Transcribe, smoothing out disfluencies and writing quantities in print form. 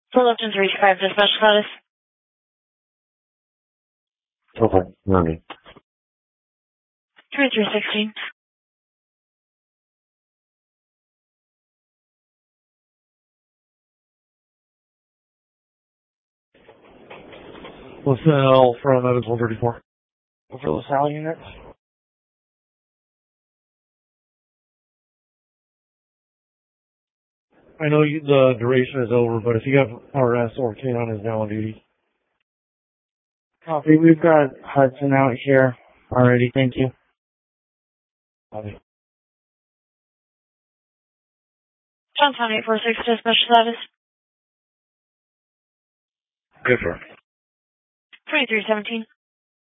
Fullerton 325 dispatch status. Okay, ready. 3316. LaSalle from Evans 134. For LaSalle unit. I know the duration is over, but if you have RS or K9 is now on duty. Copy. We've got Hudson out here already. Thank you. Copy. Johnstown 846 dispatch status. Good, sir. 2317.